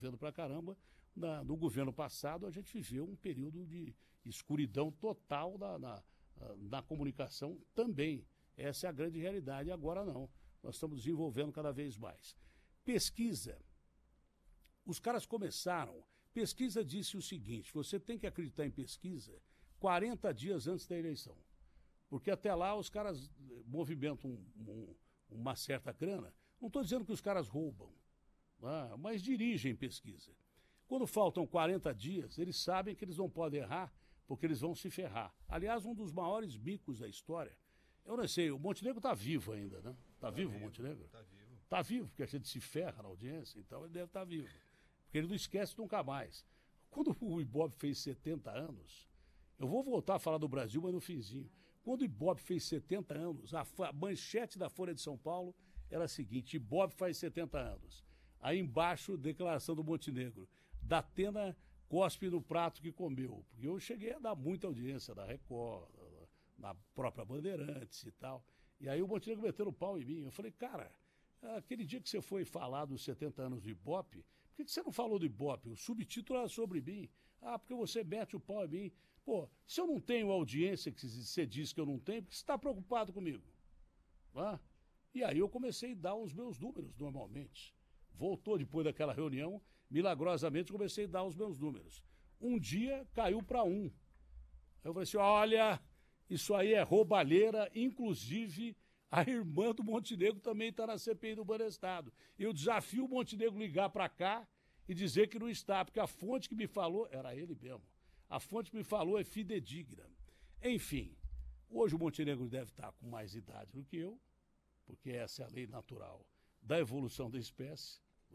vendo pra caramba. No governo passado, a gente viveu um período de escuridão total na comunicação também. Essa é a grande realidade. Agora não. Nós estamos desenvolvendo cada vez mais. Pesquisa. Os caras começaram. Pesquisa disse o seguinte: você tem que acreditar em pesquisa 40 dias antes da eleição. Porque até lá os caras movimentam uma certa grana. Não estou dizendo que os caras roubam, mas dirigem pesquisa. Quando faltam 40 dias, eles sabem que eles não podem errar, porque eles vão se ferrar. Aliás, um dos maiores micos da história, eu não sei, o Montenegro está vivo ainda, né? Está vivo o Montenegro? Está vivo. Está vivo, porque a gente se ferra na audiência, então ele deve estar vivo. Porque ele não esquece nunca mais. Quando o Ibope fez 70 anos, eu vou voltar a falar do Brasil, mas no finzinho. Quando o Ibope fez 70 anos, a manchete da Folha de São Paulo era a seguinte: Ibope faz 70 anos. Aí embaixo, declaração do Montenegro: Datena cospe no prato que comeu. Porque eu cheguei a dar muita audiência da Record, na própria Bandeirantes e tal. E aí o Montenegro meteu o pau em mim. Eu falei, cara, aquele dia que você foi falar dos 70 anos do Ibope, por que você não falou do Ibope? O subtítulo era sobre mim. Ah, porque você mete o pau em mim. Pô, se eu não tenho audiência que você diz que eu não tenho, por que você está preocupado comigo? E aí eu comecei a dar os meus números normalmente. Voltou depois daquela reunião, milagrosamente comecei a dar os meus números. Um dia caiu para 1. Eu falei assim, olha, isso aí é roubalheira, inclusive a irmã do Montenegro também está na CPI do Banestado. Eu desafio o Montenegro ligar para cá e dizer que não está, porque a fonte que me falou, era ele mesmo, a fonte que me falou é fidedigna. Enfim, hoje o Montenegro deve estar com mais idade do que eu, porque essa é a lei natural da evolução da espécie,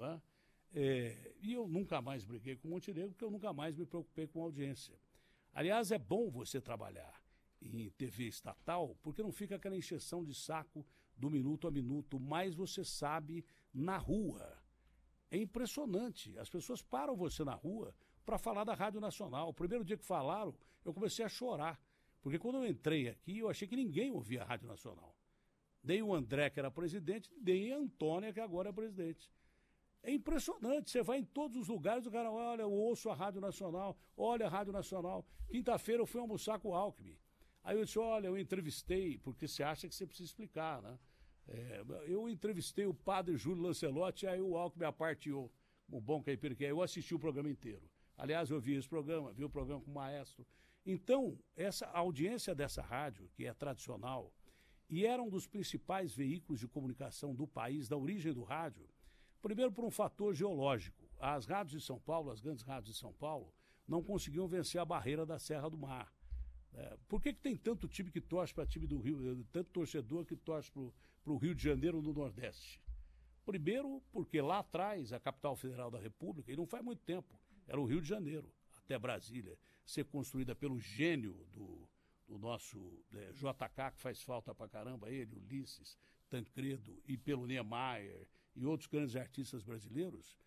e eu nunca mais briguei com o Montenegro, porque eu nunca mais me preocupei com a audiência. Aliás, é bom você trabalhar em TV estatal, porque não fica aquela encheção de saco do minuto a minuto, mas você sabe na rua. É impressionante, as pessoas param você na rua para falar da Rádio Nacional. O primeiro dia que falaram, eu comecei a chorar, porque quando eu entrei aqui, eu achei que ninguém ouvia a Rádio Nacional. Dei o André, que era presidente, dei a Antônia, que agora é presidente. É impressionante, você vai em todos os lugares, o cara, olha, eu ouço a Rádio Nacional, olha a Rádio Nacional. Quinta-feira eu fui almoçar com o Alckmin. Aí eu disse, olha, eu entrevistei, porque você acha que você precisa explicar, né? Eu entrevistei o padre Júlio Lancelotti, aí o Alckmin aparteou, o bom caipira que é, eu assisti o programa inteiro. Aliás, eu vi esse programa, vi o programa com o maestro. Então, essa audiência dessa rádio, que é tradicional, e era um dos principais veículos de comunicação do país, da origem do rádio, primeiro por um fator geológico. As rádios de São Paulo, as grandes rádios de São Paulo, não conseguiam vencer a barreira da Serra do Mar. Por que tem tanto time que torce para time do Rio, tanto torcedor que torce para o Rio de Janeiro no Nordeste? Primeiro, porque lá atrás, a capital federal da República, e não faz muito tempo, era o Rio de Janeiro, até Brasília, ser construída pelo gênio do nosso JK, que faz falta pra caramba, ele, Ulisses, Tancredo, e pelo Niemeyer e outros grandes artistas brasileiros,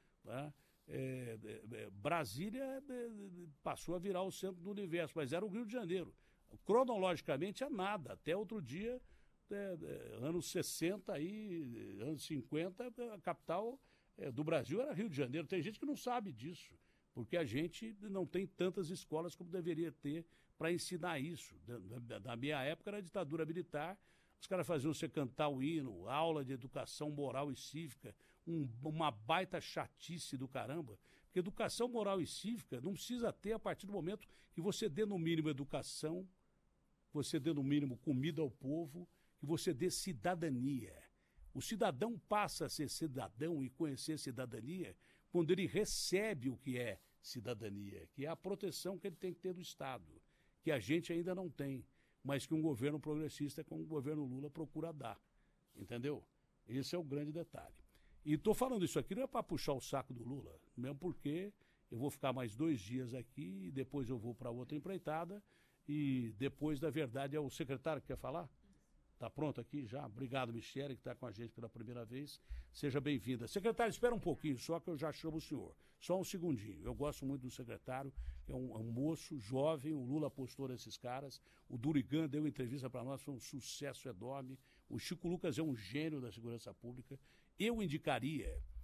Brasília passou a virar o centro do universo, mas era o Rio de Janeiro. Cronologicamente é nada, até outro dia, anos 60, anos 50, a capital do Brasil era Rio de Janeiro. Tem gente que não sabe disso, porque a gente não tem tantas escolas como deveria ter para ensinar isso. Na minha época era a ditadura militar, os caras faziam você cantar o hino, aula de educação moral e cívica, uma baita chatice do caramba, porque educação moral e cívica não precisa ter a partir do momento que você dê no mínimo educação, você dê no mínimo comida ao povo, que você dê cidadania. O cidadão passa a ser cidadão e conhecer cidadania quando ele recebe o que é cidadania, que é a proteção que ele tem que ter do Estado, que a gente ainda não tem, mas que um governo progressista como o governo Lula procura dar, entendeu? Esse é o grande detalhe. E estou falando isso aqui não é para puxar o saco do Lula, mesmo porque eu vou ficar mais 2 dias aqui, e depois eu vou para outra empreitada, e depois, da verdade, é o secretário que quer falar? Está pronto aqui já? Obrigado, Michele, que está com a gente pela primeira vez. Seja bem-vinda. Secretário, espera um pouquinho, só que eu já chamo o senhor. Só um segundinho. Eu gosto muito do secretário, é um moço jovem, o Lula apostou nesses caras. O Durigan deu entrevista para nós, foi um sucesso enorme. O Chico Lucas é um gênio da segurança pública. Eu indicaria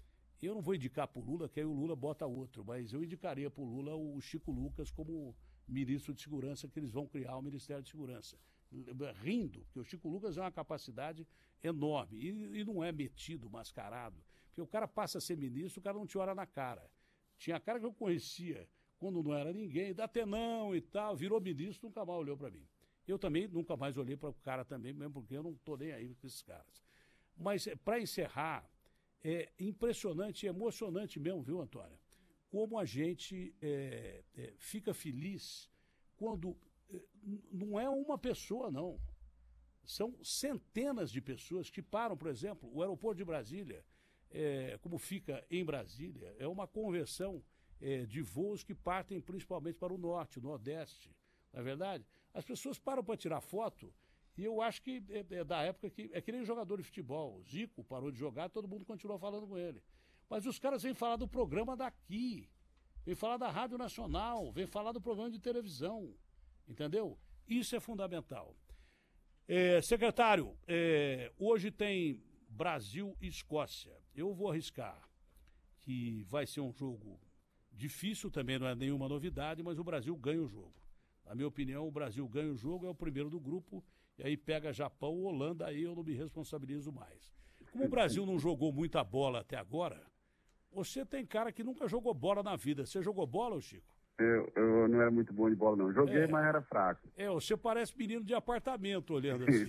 Eu não vou indicar para o Lula, que aí o Lula bota outro, mas eu indicaria para o Lula o Chico Lucas como ministro de Segurança, que eles vão criar o Ministério de Segurança. Rindo, porque o Chico Lucas é uma capacidade enorme e não é metido, mascarado. Porque o cara passa a ser ministro, o cara não te olha na cara. Tinha cara que eu conhecia quando não era ninguém, Datenão e tal, virou ministro, nunca mais olhou para mim. Eu também nunca mais olhei para o cara também, mesmo porque eu não estou nem aí com esses caras. Mas, para encerrar, é impressionante e emocionante mesmo, viu, Antônia? Como a gente fica feliz quando não é uma pessoa, não. São centenas de pessoas que param, por exemplo, o aeroporto de Brasília, como fica em Brasília, é uma conversão de voos que partem principalmente para o norte, o nordeste, não é verdade? As pessoas param para tirar foto e eu acho que é da época que... É que nem jogador de futebol. O Zico parou de jogar, todo mundo continuou falando com ele. Mas os caras vêm falar do programa daqui, vêm falar da Rádio Nacional, vêm falar do programa de televisão, entendeu? Isso é fundamental. Secretário, hoje tem Brasil e Escócia. Eu vou arriscar que vai ser um jogo difícil, também não é nenhuma novidade, mas o Brasil ganha o jogo. Na minha opinião, o Brasil ganha o jogo, é o primeiro do grupo, e aí pega Japão, Holanda, aí eu não me responsabilizo mais. Como o Brasil não jogou muita bola até agora, você tem cara que nunca jogou bola na vida. Você jogou bola, Chico? Eu não era muito bom de bola, não. Joguei, mas era fraco. Você parece menino de apartamento, olhando assim.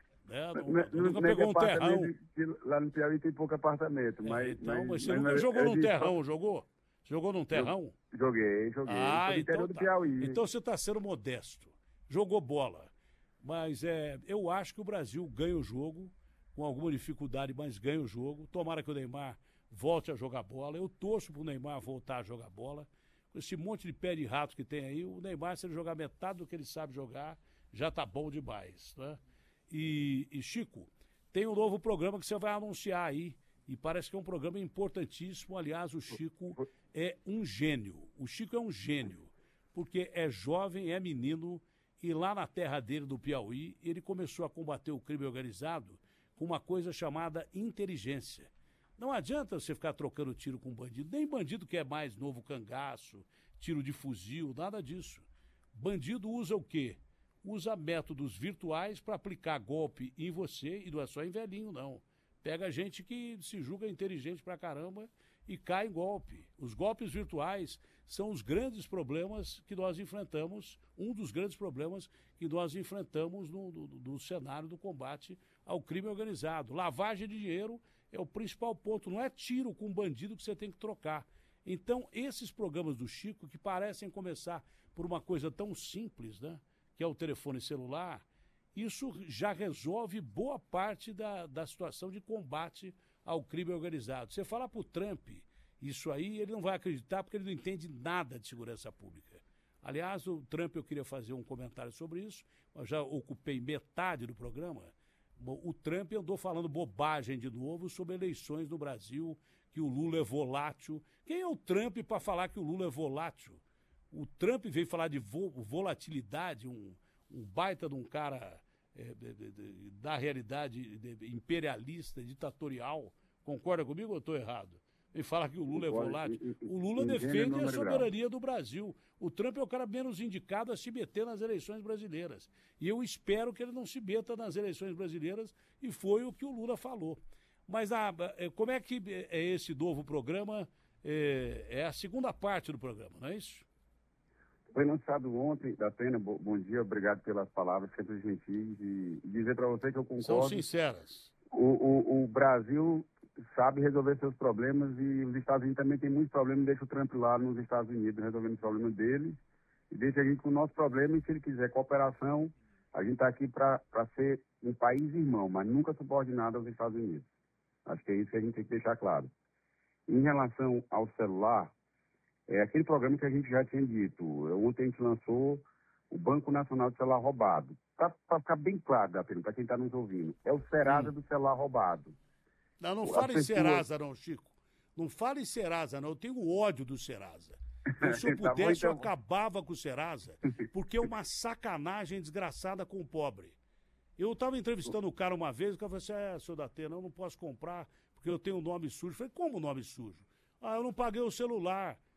Nunca pegou um terrão. Lá no Piauí tem pouco apartamento. Mas você nunca jogou num terrão, jogou? Jogou num terrão? Joguei. Ah, no interior então do Piauí. Então você está sendo modesto. Jogou bola. Mas eu acho que o Brasil ganha o jogo, com alguma dificuldade, mas ganha o jogo. Tomara que o Neymar volte a jogar bola. Eu torço para o Neymar voltar a jogar bola. Com esse monte de pé de rato que tem aí, o Neymar, se ele jogar metade do que ele sabe jogar, já tá bom demais, né? E Chico, tem um novo programa que você vai anunciar aí. E parece que é um programa importantíssimo. Aliás, o Chico é um gênio. O Chico é um gênio, porque é jovem, é menino, e lá na terra dele, do Piauí, ele começou a combater o crime organizado com uma coisa chamada inteligência. Não adianta você ficar trocando tiro com bandido, nem bandido que é mais novo cangaço, tiro de fuzil, nada disso. Bandido usa o quê? Usa métodos virtuais para aplicar golpe em você, e não é só em velhinho, não. Pega gente que se julga inteligente pra caramba e cai em golpe. Os golpes virtuais são os grandes problemas que nós enfrentamos, um dos grandes problemas que nós enfrentamos no cenário do combate ao crime organizado. Lavagem de dinheiro é o principal ponto, não é tiro com bandido que você tem que trocar. Então, esses programas do Chico, que parecem começar por uma coisa tão simples, né, que é o telefone celular, isso já resolve boa parte da situação de combate ao crime organizado. Você falar para o Trump isso aí, ele não vai acreditar porque ele não entende nada de segurança pública. Aliás, o Trump, eu queria fazer um comentário sobre isso, eu já ocupei metade do programa. O Trump andou falando bobagem de novo sobre eleições no Brasil, que o Lula é volátil. Quem é o Trump para falar que o Lula é volátil? O Trump veio falar de volatilidade, um baita de um cara da realidade imperialista, ditatorial. Concorda comigo ou eu estou errado? Vem falar que o Lula é volátil. O Lula defende a soberania do Brasil. O Trump é o cara menos indicado a se meter nas eleições brasileiras. E eu espero que ele não se meta nas eleições brasileiras, e foi o que o Lula falou. Mas como é que é esse novo programa? É a segunda parte do programa, não é isso? Foi lançado ontem, Datena, bom dia, obrigado pelas palavras sempre gentis, e dizer para você que eu concordo. São sinceras. O Brasil sabe resolver seus problemas, e os Estados Unidos também tem muitos problemas, deixa o Trump lá nos Estados Unidos resolvendo os problemas dele, e deixa a gente com o nosso problema, e se ele quiser cooperação, a gente está aqui para ser um país irmão, mas nunca subordinado aos Estados Unidos. Acho que é isso que a gente tem que deixar claro. Em relação ao celular, é aquele programa que a gente já tinha dito. Ontem a gente lançou o Banco Nacional de Celular Roubado. Para ficar bem claro, para quem está nos ouvindo, é o Serasa do celular roubado. Não fale em Serasa não, Chico. Não fale em Serasa não, eu tenho ódio do Serasa. Se eu pudesse, eu acabava com o Serasa, porque é uma sacanagem desgraçada com o pobre. Eu estava entrevistando o cara uma vez, o cara falou assim, senhor Datena, eu não posso comprar, porque eu tenho um nome sujo. Eu falei, como nome sujo? Ah, eu não paguei o celular.